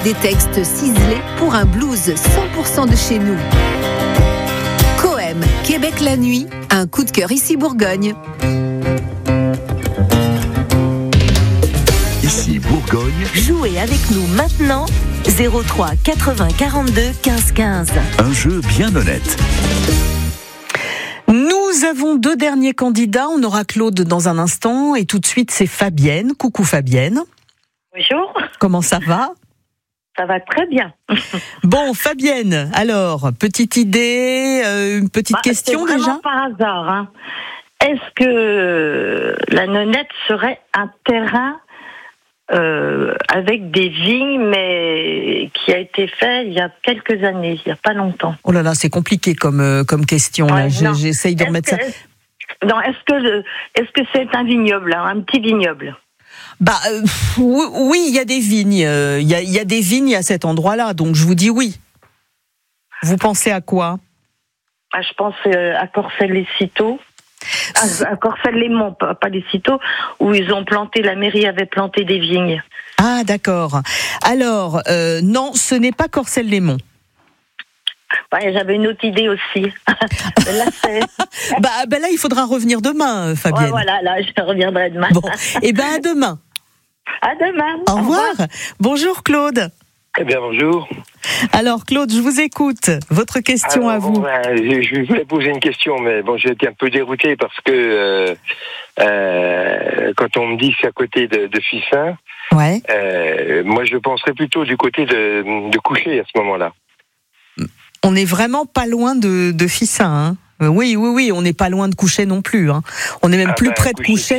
Des textes ciselés pour un blues 100% de chez nous. Coem, Québec la nuit, un coup de cœur ici Bourgogne. Ici Bourgogne. Jouez avec nous maintenant 03 80 42 15 15. Un jeu bien honnête. Nous avons 2 derniers candidats. On aura Claude dans un instant et tout de suite c'est Fabienne. Coucou Fabienne. Bonjour. Comment ça va ? Ça va très bien. Bon Fabienne, alors petite idée, une petite question c'est déjà ? par hasard. Hein. Est-ce que la nonnette serait un terrain avec des vignes, mais qui a été fait il y a quelques années, il n'y a pas longtemps? Oh là là, c'est compliqué comme question. Ouais, là. J'essaye de remettre ça. Est-ce que c'est un vignoble, hein, un petit vignoble? Oui, il y a des vignes. Il y a des vignes à cet endroit-là, donc je vous dis oui. Vous pensez à quoi ? Je pense à Corcelles-les-Citeaux. À Corcelles-les-Monts, pas les Citeaux, où ils ont planté, la mairie avait planté des vignes. Ah d'accord. Alors, non, ce n'est pas Corcelles-les-Monts. J'avais une autre idée aussi. Là, il faudra revenir demain, Fabienne. Ouais, voilà, là, je reviendrai demain. Bon, à demain. À demain. Au revoir. Bonjour Claude. Eh bien, bonjour. Alors Claude, je vous écoute. Votre question à vous. Je voulais poser une question, mais bon, j'ai été un peu dérouté parce que quand on me dit que c'est à côté de Fissin, ouais. Moi je penserais plutôt du côté de Couchet à ce moment-là. On n'est vraiment pas loin de Fissin. Hein. Oui, on n'est pas loin de Couchet non plus. Hein. On est même plus près de Couchet